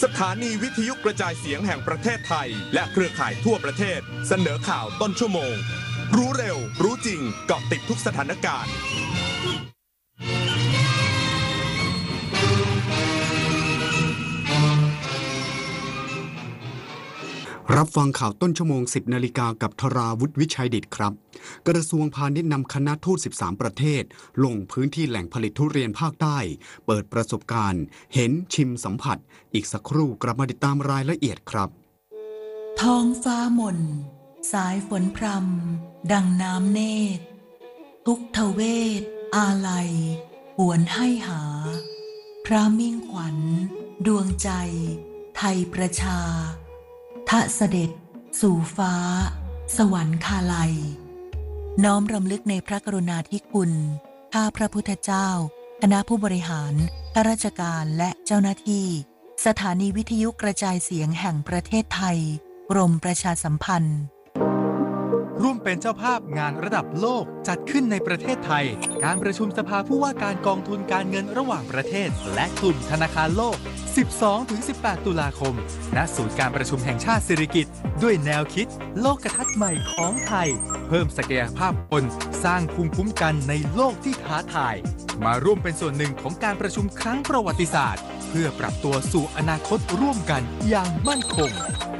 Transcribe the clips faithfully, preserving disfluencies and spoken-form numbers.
สถานีวิทยุกระจายเสียงแห่งประเทศไทยและเครือข่ายทั่วประเทศเสนอข่าวต้นชั่วโมงรู้เร็วรู้จริงเกาะติดทุกสถานการณ์รับฟังข่าวต้นชั่วโมง สิบนาฬิกากับธราวุฒิวิชัยดิษฐ์ครับกระทรวงพาณิชย์นำคณะทูตสิบสามประเทศลงพื้นที่แหล่งผลิตทุเรียนภาคใต้เปิดประสบการณ์เห็นชิมสัมผัสอีกสักครู่กลับมาติดตามรายละเอียดครับท้องฟ้าหม่นสายฝนพรำดังน้ำเนตรทุกทเวศอาลัยหวนให้หาพระมิ่งขวัญดวงใจไทยประชาทะเสด็จสู่ฟ้าสวรรคาลัยน้อมรำลึกในพระกรุณาธิคุณข้าพระพุทธเจ้าคณะผู้บริหารข้าราชการและเจ้าหน้าที่สถานีวิทยุกระจายเสียงแห่งประเทศไทยกรมประชาสัมพันธ์ร่วมเป็นเจ้าภาพงานระดับโลกจัดขึ้นในประเทศไทยการประชุมสภาผู้ว่าการกองทุนการเงินระหว่างประเทศและกลุ่มธนาคารโลก สิบสองถึงสิบแปด ตุลาคมณศูนย์การประชุมแห่งชาติสิริกิติ์ด้วยแนวคิดโลกทัศน์ใหม่ของไทยเพิ่มศักยภาพคนสร้างภูมิคุ้มกันในโลกที่ท้าทายมาร่วมเป็นส่วนหนึ่งของการประชุมครั้งประวัติศาสตร์เพื่อปรับตัวสู่อนาคตร่วมกันอย่างมั่นคง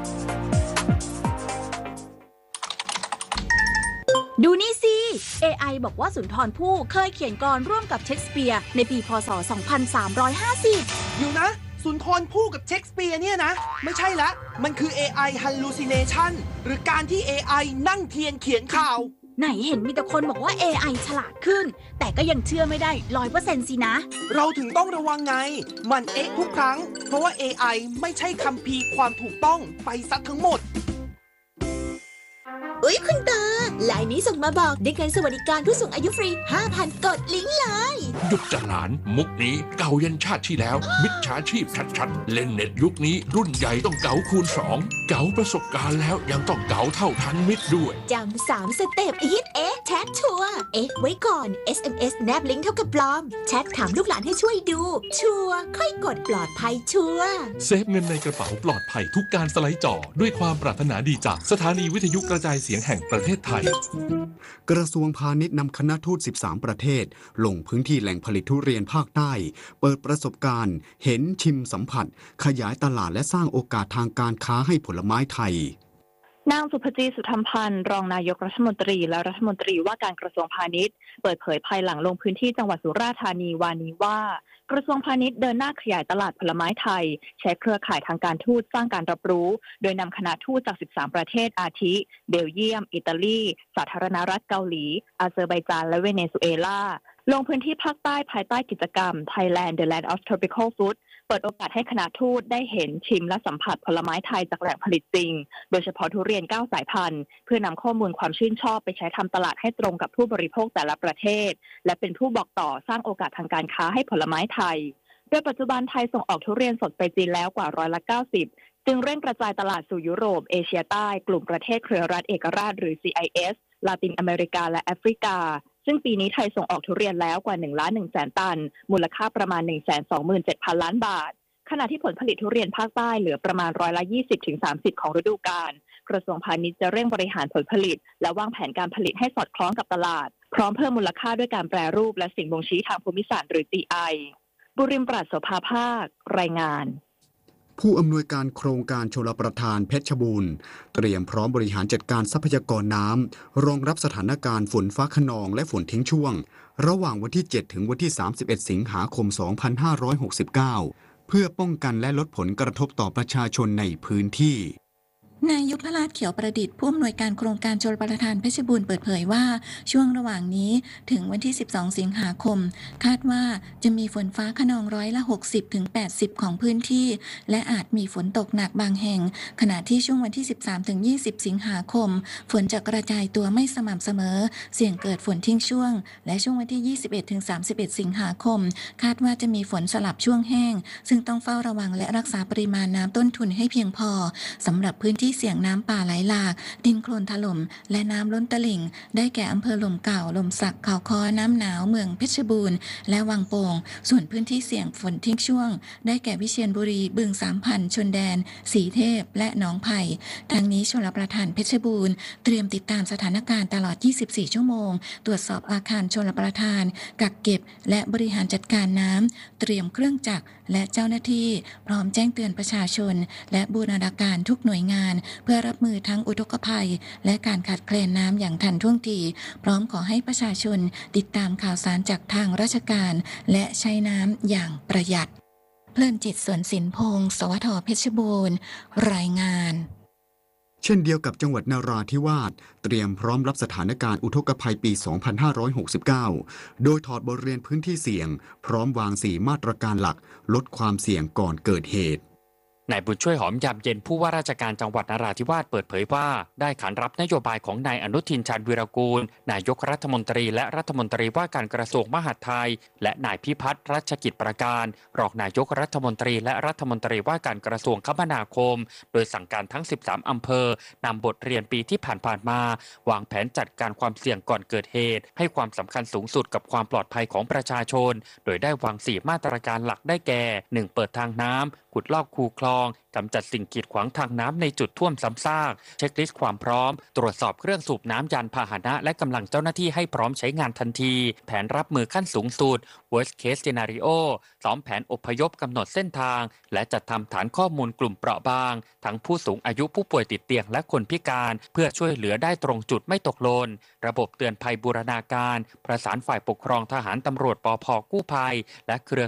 ดูนี่สิ เอ ไอ บอกว่าสุนทรภู่เคยเขียนกลอนร่วมกับเชคสเปียร์ในปีพ.ศ. สองพันสามร้อยห้าสิบอยู่นะสุนทรภู่กับเชคสเปียร์เนี่ยนะไม่ใช่ละมันคือ เอ ไอ hallucination หรือการที่ เอ ไอ นั่งเทียนเขียนข่าวไหนเห็นมีแต่คนบอกว่า เอ ไอ ฉลาดขึ้นแต่ก็ยังเชื่อไม่ได้ ร้อยเปอร์เซ็นต์ สินะเราถึงต้องระวังไงมันเอ๊ะทุกครั้งเพราะว่า เอ ไอ ไม่ใช่คัมภีร์ความถูกต้องไปซะทั้งหมดอุ๊ยคุณตาไลน์นี้ส่งมาบอกได้เงินสวัสดิการผู้สูงอายุฟรี ห้าพัน กดลิงก์เลยหยุดจะหลานมุกนี้เก่ายันชาติที่แล้วมิจฉาชีพชัดๆเล่นเน็ตยุคนี้รุ่นใหญ่ต้องเก๋าคูณสองเก๋าประสบการณ์แล้วยังต้องเก๋าเท่าทันมิตรด้วยจำสามสเต็ปอีทเอ๊ะแชทชัวร์เอ๊ะไว้ก่อน เอส เอ็ม เอส แนบลิงก์เท่ากับปลอมแชทถามลูกหลานให้ช่วยดูชัวร์ค่อยกดปลอดภัยชัวร์เซฟเงินในกระเป๋าปลอดภัยทุกการสไลด์จอด้วยความปรารถนาดีจากสถานีวิทยุกระจายเสียงแห่งประเทศไทยกระทรวงพาณิชย์นำคณะทูตสิบสามประเทศลงพื้นที่แหล่งผลิตทุเรียนภาคใต้เปิดประสบการณ์เห็นชิมสัมผัสขยายตลาดและสร้างโอกาสทางการค้าให้ผลไม้ไทยนางสุภจีสุธรรมพันธ์รองนายกรัฐมนตรีและรัฐมนตรีว่าการกระทรวงพาณิชย์เปิดเผยภายหลังลงพื้นที่จังหวัดสุราษฎร์ธานีวานนี้ว่ากระทรวงพาณิชย์เดินหน้าขยายตลาดผลไม้ไทยใช้เครือข่ายทางการทูตสร้างการรับรู้โดยนำคณะทูตจากสิบสามประเทศอาทิเบลเยียมอิตาลีสาธารณรัฐเกาหลีอาเซอร์ไบจานและเวเนซุเอลาลงพื้นที่ภาคใต้ภายใต้กิจกรรม Thailand The Land of Tropical Fruit เปิดโอกาสให้คณะทูตได้เห็นชิมและสัมผัสผลไม้ไทยจากแหล่งผลิตจริงโดยเฉพาะทุเรียนเก้าสายพันธุ์เพื่อนำข้อมูลความชื่นชอบไปใช้ทำตลาดให้ตรงกับผู้บริโภคแต่ละประเทศและเป็นผู้บอกต่อสร้างโอกาสทางการค้าให้ผลไม้ไทยโดยปัจจุบันไทยส่งออกทุเรียนสดไปจีนแล้วกว่าร้อยละเก้าสิบจึงเร่งกระจายตลาดสู่ยุโรปเอเชียใต้กลุ่มประเทศเครือรัฐเอกราชหรือ ซี ไอ เอส ลาตินอเมริกาและแอฟริกาซึ่งปีนี้ไทยส่งออกทุเรียนแล้วกว่า หนึ่งล้านหนึ่งแสน ตันมูลค่าประมาณ หนึ่งแสนสองหมื่นเจ็ดพัน ล้านบาทขณะที่ผลผลิตทุเรียนภาคใต้เหลือประมาณร้อยละ ยี่สิบถึงสามสิบ ของฤดูกาลกระทรวงพาณิชย์จะเร่งบริหารผลผลิตและวางแผนการผลิตให้สอดคล้องกับตลาดพร้อมเพิ่มมูลค่าด้วยการแปรรูปและสิ่งบ่งชี้ทางภูมิศาสตร์หรือ จี ไอ บุริมปราศโสภาภาครายงานผู้อำนวยการโครงการชลประทานเพชรบูรณ์เตรียมพร้อมบริหารจัดการทรัพยากรน้ำรองรับสถานการณ์ฝนฟ้าคะนองและฝนทิ้งช่วงระหว่างวันที่เจ็ดถึงวันที่สามสิบเอ็ดสิงหาคมสองพันห้าร้อยหกสิบเก้าเพื่อป้องกันและลดผลกระทบต่อประชาชนในพื้นที่นายยุพราชเขียวประดิษฐ์ผู้อำนวยการโครงการชลประทานเพชรบูรณ์เปิดเผยว่าช่วงระหว่างนี้ถึงวันที่สิบสองสิงหาคมคาดว่าจะมีฝนฟ้าคะนองร้อยละหกสิบถึงแปดสิบของพื้นที่และอาจมีฝนตกหนักบางแห่งขณะที่ช่วงวันที่สิบสามถึงยี่สิบสิงหาคมฝนจะกระจายตัวไม่สม่ำเสมอเสี่ยงเกิดฝนทิ้งช่วงและช่วงวันที่ยี่สิบเอ็ดถึงสามสิบเอ็ดสิงหาคมคาดว่าจะมีฝนสลับช่วงแห้งซึ่งต้องเฝ้าระวังและรักษาปริมาณน้ำต้นทุนให้เพียงพอสำหรับพื้นที่เสี่ยงน้ำป่าไหลหลากดินโคลนถล่มและน้ำล้นตลิ่งได้แก่อำเภอหล่มเก่าหล่มสักเขาค้อน้ำหนาวเมืองเพชรบูรณ์และวังโป่งส่วนพื้นที่เสี่ยงฝนทิ้งช่วงได้แก่วิเชียรบุรีบึงสามพันชนแดนสีเทพและหนองไผ่ทางนี้ชลประทานเพชรบูรณ์เตรียมติดตามสถานการณ์ตลอดยี่สิบสี่ชั่วโมงตรวจสอบอาคารชลประทานกักเก็บและบริหารจัดการน้ำเตรียมเครื่องจักรและเจ้าหน้าที่พร้อมแจ้งเตือนประชาชนและบูรณาการทุกหน่วยงานเพื่อรับมือทั้งอุทกภัยและการขาดแคลนน้ำอย่างทันท่วงทีพร้อมขอให้ประชาชนติดตามข่าวสารจากทางราชการและใช้น้ำอย่างประหยัดเพลินจิตสวนสินพงศ์สวทเพชรบูรณ์รายงานเช่นเดียวกับจังหวัดนราธิวาสเตรียมพร้อมรับสถานการณ์อุทกภัยปี สองพันห้าร้อยหกสิบเก้า โดยถอดบทเรียนพื้นที่เสี่ยงพร้อมวางสี่มาตรการหลักลดความเสี่ยงก่อนเกิดเหตุนายบุญช่วยหอมยามเย็นผู้ว่าราชการจังหวัดนราธิวาสเปิดเผยว่าได้ขานรับนโยบายของนายอนุทินชาญวีรกูลนายกรัฐมนตรีและรัฐมนตรีว่าการกระทรวงมหาดไทยและนายพิพัฒน์รัชกิจประการรองนายกรัฐมนตรีและรัฐมนตรีว่าการกระทรวงคมนาคมโดยสั่งการทั้งสิบสามอำเภอนำบทเรียนปีที่ผ่านๆมาวางแผนจัดการความเสี่ยงก่อนเกิดเหตุให้ความสำคัญสูงสุดกับความปลอดภัยของประชาชนโดยได้วางสี่มาตรการหลักได้แก่ หนึ่ง เปิดทางน้ำขุดลอกคูคลองกำจัดสิ่งกีดขวางทางน้ำในจุดท่วมซ้ำซากเช็คลิสต์ความพร้อมตรวจสอบเครื่องสูบน้ำยานพาหนะและกำลังเจ้าหน้าที่ให้พร้อมใช้งานทันทีแผนรับมือขั้นสูงสุด worst case scenario ซ้อมแผนอพยพกำหนดเส้นทางและจัดทำฐานข้อมูลกลุ่มเปราะบางทั้งผู้สูงอายุผู้ป่วยติดเตียงและคนพิการเพื่อช่วยเหลือได้ตรงจุดไม่ตกหล่นระบบเตือนภัยบูรณาการประสานฝ่ายปกครองทหารตำรวจปภ.กู้ภัยและเครือ